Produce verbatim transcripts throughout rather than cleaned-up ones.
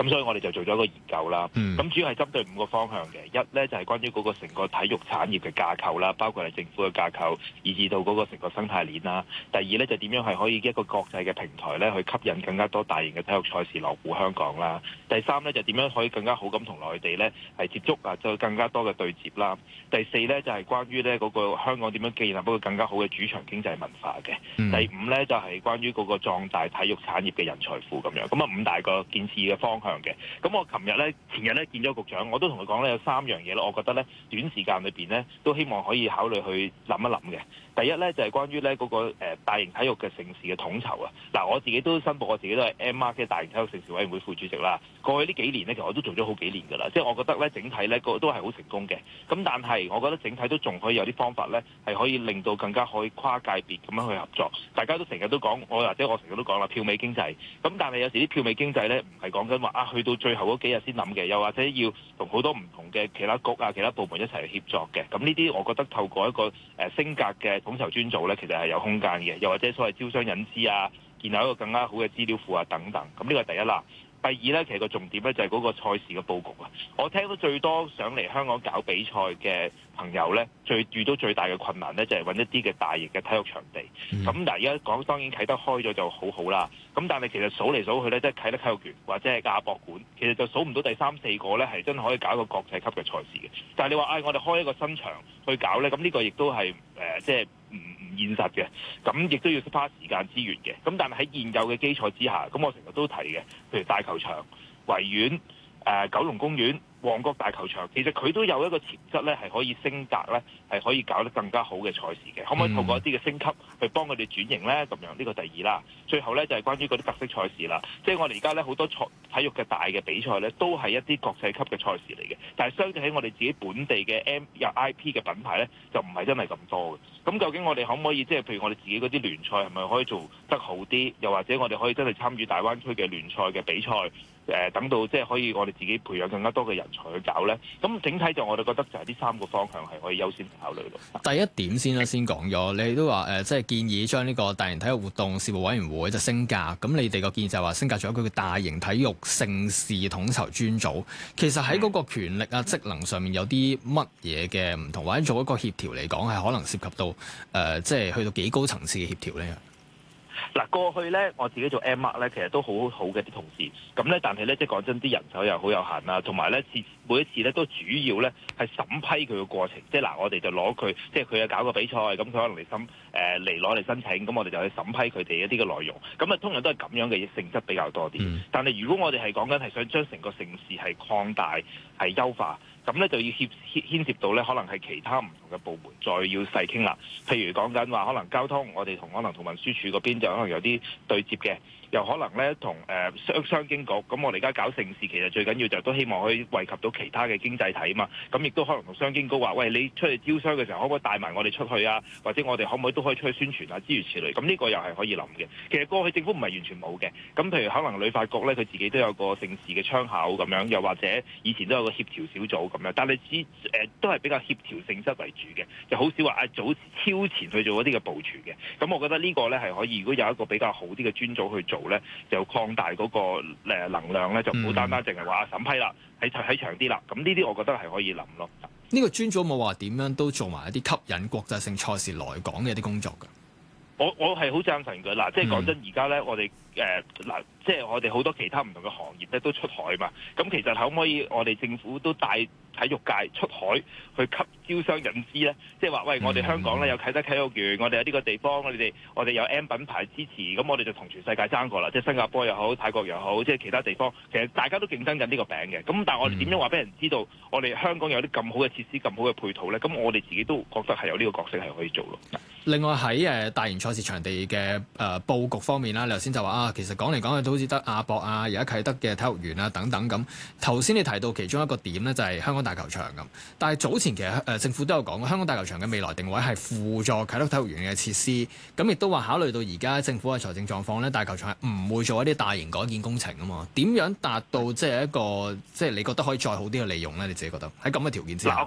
咁所以我哋就做咗一個研究啦。咁、嗯、主要係針對五個方向嘅，一咧就係、是、關於嗰個成個體育產業嘅架構啦，包括係政府嘅架構，以至到嗰個成個生態鏈啦。第二咧就點樣係可以一個國際嘅平台咧，去吸引更加多大型嘅體育賽事落戶香港啦。第三咧就點樣可以更加好咁同內地咧係接觸啊，就更加多嘅對接啦。第四咧就係、是、關於咧嗰個香港點樣建立一個更加好嘅主場經濟文化嘅。嗯、第五咧就係、是、關於嗰個壯大體育產業嘅人才庫咁樣。咁啊五大個建設嘅方向嘅。咁我琴日咧前日咧見咗局長，我都同佢講咧有三樣嘢咯。我覺得咧短時間裏邊咧都希望可以考慮去諗一諗嘅。第一咧就係、是、關於咧嗰個誒大型體育嘅盛事嘅統籌啊。嗱，我自己都申報我自己都係 M R 嘅大型體育盛事委員會副主席啦。過去呢幾年咧，其實我都做咗好幾年㗎啦。即係我覺得咧整體咧個都係好成功嘅。咁但係我覺得整體都仲可以有啲方法咧係可以令到更加可以跨界別咁樣去合作。大家都成日都講，我或者我成日都講啦，票尾經濟。咁但係有時啲票尾經濟咧唔係講緊話啊，去到最後嗰幾日先諗嘅，又或者要同好多唔同嘅其他局啊、其他部門一齊去協作嘅。咁呢啲我覺得透過一個誒升格嘅統籌專組咧，其實係有空間嘅。又或者所謂招商引資啊，建立一個更加好嘅資料庫啊等等。咁呢個係第一啦。第二咧，其實個重點咧就係嗰個賽事嘅佈局啊！我聽到最多上嚟香港搞比賽嘅朋友咧，最遇到最大嘅困難咧，就係揾一啲嘅大型嘅體育場地。咁嗱、嗯，而家講當然啟德開咗就好好啦。咁但係其實數嚟數去咧，即係啟德體育園或者係亞博館，其實就數唔到第三四個咧係真係可以搞一個國際級嘅賽事嘅。但係你話，唉、哎，我哋開一個新場去搞咧，咁呢個亦都係誒，即係唔唔現實嘅。咁亦都要花時間資源嘅。咁但係喺現有嘅基礎之下，咁我成日都提嘅，譬如大球場、維園、誒、呃、九龍公園、旺角大球場，其實佢都有一個潛質咧，係可以升格咧，係可以搞得更加好嘅賽事嘅。可唔可以透過一啲嘅升級去幫佢哋轉型咧？咁樣呢個第二啦。最後咧就係、是、關於嗰啲特色賽事啦。即係我哋而家咧好多賽體育嘅大嘅比賽咧，都係一啲國際級嘅賽事嚟嘅。但係相對喺我哋自己本地嘅 M 有 I P 嘅品牌咧，就唔係真係咁多嘅。咁究竟我哋可唔可以即係譬如我哋自己嗰啲聯賽係咪可以做得好啲？又或者我哋可以真係參與大灣區嘅聯賽嘅比賽？誒、呃、等到即係可以我哋自己培養更加多嘅人才去搞咧，咁整體就我哋覺得就係呢三個方向係可以優先考慮咯。 第一點先啦，先講咗，你都話誒、呃，即係建議將呢個大型體育活動事務委員會就升格，咁你哋個建議就係話升格咗佢嘅大型體育盛事統籌專組。其實喺嗰個權力啊、職能上面有啲乜嘢嘅唔同，或者做一個協調嚟講，係可能涉及到誒、呃，即係去到幾高層次嘅協調咧？ 嗱，過去咧我自己做 M R 咧，其實都好好嘅啲同事，咁咧但係咧即係講真，啲人手又好有限啦，同埋咧次每一次咧都主要咧係審批佢嘅過程，即係嗱我哋就攞佢，即係佢有搞個比賽，咁佢可能嚟審誒嚟攞嚟申請，咁我哋就去審批佢哋一啲嘅內容，咁啊通常都係咁樣嘅性質比較多啲。嗯、但係如果我哋係講緊係想將成個城市係擴大係優化，咁咧就要牽牽涉到咧可能係其他唔同嘅部門再要細傾啦。譬如講緊話可能交通，我哋同可能同運輸署嗰邊就可能有啲對接嘅。又可能咧同誒商商經局，咁我哋而家搞盛事，其實最緊要就都希望可以惠及到其他嘅經濟體嘛。咁亦都可能同商經局話，喂，你出去招商嘅時候，可唔可以帶埋我哋出去啊？或者我哋可唔可以都可以出去宣傳啊？諸如此類。咁呢個又係可以諗嘅。其實過去政府唔係完全冇嘅。咁譬如可能旅發局咧，佢自己都有個盛事嘅窗口咁樣，又或者以前都有個協調小組咁樣。但係只誒都係比較協調性質為主嘅，就好少話啊早超前去做一啲嘅部署嘅。咁我覺得呢個咧係可以，如果有一個比較好啲嘅專組去做咧，就擴大嗰個誒能量咧，就唔好單單淨係話審批啦，喺喺長啲啦。咁呢啲我覺得係可以諗咯。 呢個專組冇話點樣都做埋一啲吸引國際性賽事來港嘅一啲工作㗎。 我我係好贊成嘅嗱，即係講真，而家咧我哋誒嗱，即係我哋好多其他唔同嘅行業咧都出海嘛。咁其實可唔可以我哋政府都帶體育界出海去吸招商引資咧？即係話喂，我哋香港咧有啟德體育園，我哋有呢個地方，我哋我哋有 M 品牌支持，咁我哋就同全世界爭過啦。即係新加坡又好，泰國又好，即係其他地方，其實大家都競爭緊呢個餅嘅。咁但係我哋點樣話俾人知道，我哋香港有啲咁好嘅設施、咁好嘅配套咧？咁我哋自己都覺得係有呢個角色係可以做咯。 另外喺誒大型賽事場地嘅誒佈局方面啦，你頭先就話啊，其實講嚟講去都好似得亞博啊，而家啟德嘅體育園啊等等咁。頭先你提到其中一個點咧，就係香港大球場咁。但係早前其實誒、呃、政府都有講過，香港大球場嘅未來定位係輔助啟德體育園嘅設施。咁亦都話考慮到而家政府嘅財政狀況咧，大球場係唔會做一啲大型改建工程啊嘛。點樣達到即係一個即係你覺得可以再好啲嘅利用咧？你自己覺得喺咁嘅條件之下？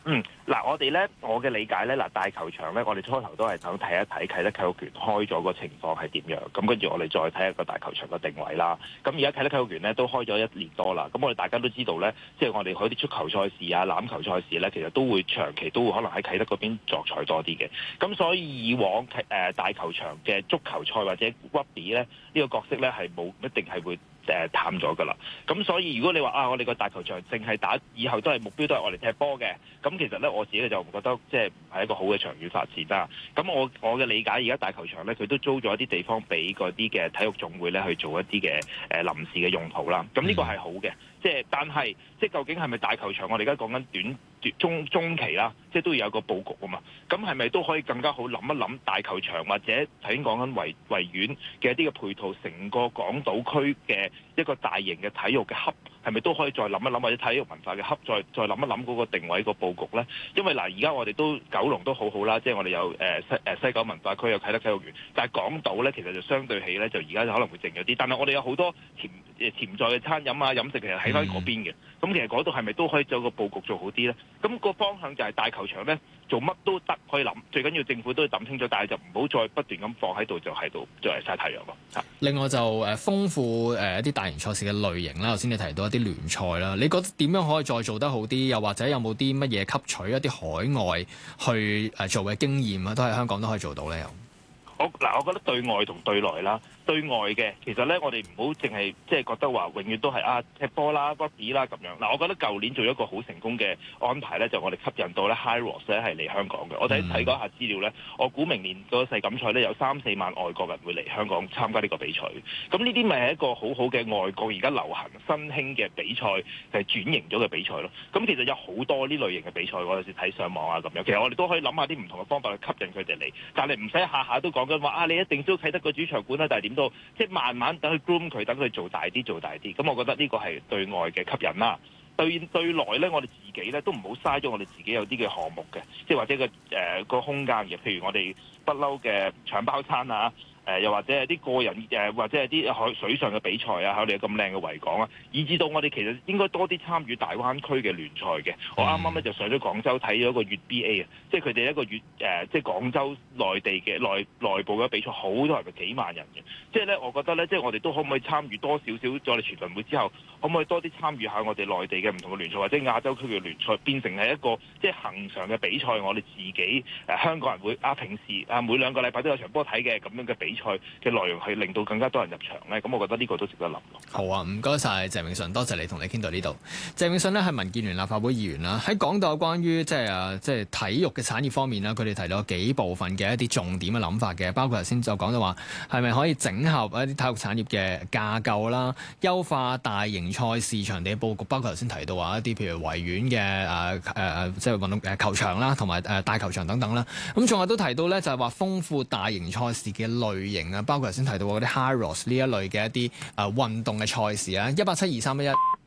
嗯，嗱，我哋咧，我嘅理解咧，嗱，大球場咧，我哋初頭都係想睇一睇啟德體育園開咗個情況係點樣，咁跟住我哋再睇一個大球場嘅定位啦。咁而家啟德體育園咧都開咗一年多啦，咁我哋大家都知道咧，即係我哋嗰啲足球賽事啊、欖球賽事咧，其實都會長期都會可能喺啟德嗰邊作賽多啲嘅。咁所以以往誒、呃、大球場嘅足球賽或者 rugby 咧呢、呢個角色咧係冇一定係會誒淡咗㗎啦。咁所以如果你話啊，我哋個大球場淨係打以後都係目標都係我哋踢波嘅，咁其實咧我自己就唔覺得即係唔係一個好嘅長遠發展啦。咁我我嘅理解而家大球場咧，佢都租咗一啲地方俾嗰啲嘅體育總會咧去做一啲嘅誒臨時嘅用途啦。咁呢個係好嘅，即係但係即係究竟係咪大球場？我哋而家講緊短中中期啦，即係都要有個佈局啊嘛。咁係咪都可以更加好諗一諗大球場或者頭先講緊維維園嘅一啲嘅配套，成個港島區嘅一個大型嘅體育嘅hub，係咪都可以再諗一諗，或者體育文化嘅hub再再諗一諗嗰個定位個佈局咧？因為嗱，而家我哋都九龍都好好啦，即係我哋有誒西誒西九文化區有啟德體育園，但係港島咧其實就相對起咧就而家就可能會靜咗啲。但係我哋有好多潛誒潛在嘅餐飲啊飲食其實喺翻嗰邊嘅，咁其實嗰度係咪都可以做個佈局做好啲咧？咁個方向就係大球場咧做乜都得可以諗，最緊要政府都要諗清楚，但係就唔好再不斷咁放喺度就喺度就係曬太陽咯。 另外就誒豐富誒一啲大型賽事嘅類型啦，頭先你提到一啲聯賽啦，你覺得點樣可以再做得好啲？又或者有冇啲乜嘢吸取一啲海外去誒做嘅經驗啊？都係香港都可以做到咧。又我嗱，我覺得對外同對內啦。對外嘅，其實咧，我哋唔好淨係即係覺得話，永遠都係啊踢波啦、rugby 啦咁樣。嗱，我覺得舊年做咗一個好成功嘅安排咧，就我哋吸引到咧 HYROX 咧係嚟香港嘅。我睇睇嗰下資料咧，我估明年嗰個世錦賽咧有三四萬外國人會嚟香港參加呢個比賽。咁呢啲咪係一個好好嘅外國而家流行新興嘅比賽，就係轉型咗嘅比賽咯。咁其實有好多呢類型嘅比賽，我有時睇上網啊咁樣。其實我哋都可以諗下啲唔同嘅方法去吸引佢哋嚟，但係唔使下下都講緊話啊，你一定都啟德個主場館啦，但係點都即係慢慢等佢 groom 佢，等佢做大啲，做大啲。咁我覺得呢個係對外嘅吸引啦。對對內咧，我哋自己咧都唔好嘥咗我哋自己有啲嘅項目嘅，即係或者個誒、呃、個空間嘅。譬如我哋不嬲嘅搶包餐啊。誒又或者係啲個人誒，或者係啲海水上嘅比賽啊，我哋有咁靚嘅維港啊，以至到我哋其實應該多啲參與大灣區嘅聯賽嘅。我啱啱咧就上咗廣州睇咗個粵 B A 啊，即係佢哋一個粵誒，即係廣州內地嘅內內部嘅比賽，好多人嘅幾萬人嘅。即係咧，我覺得咧，即係我哋都可唔可以參與多少少？我哋全運會之後，可唔可以多啲參與下我哋內地嘅唔同嘅聯賽，或者亞洲區嘅聯賽，變成係一個即係恆常嘅比賽？我哋自己誒、呃、香港人會啊，平時啊每兩個禮拜都有場波睇嘅咁樣嘅比賽。賽嘅內容係令到更加多人入場咧，咁我覺得呢個都值得諗咯。 好啊，唔該晒鄭泳舜，多謝你同你傾到呢度。鄭泳舜呢係民建聯立法會議員啦，喺講到關於即係啊即係體育嘅產業方面啦，佢哋提到幾部分嘅一啲重點嘅諗法嘅，包括頭先就講到話係咪可以整合一啲體育產業嘅架構啦，優化大型賽事場地嘅佈局，包括頭先提到話一啲譬如維園嘅誒誒即係運動誒球場啦，同埋誒大球場等等啦。咁仲有都提到咧，就係話豐富大型賽事嘅類型啊，包括頭先提到嗰啲 HYROX 呢一類嘅一啲誒運動嘅賽事啊，一八七二三一一。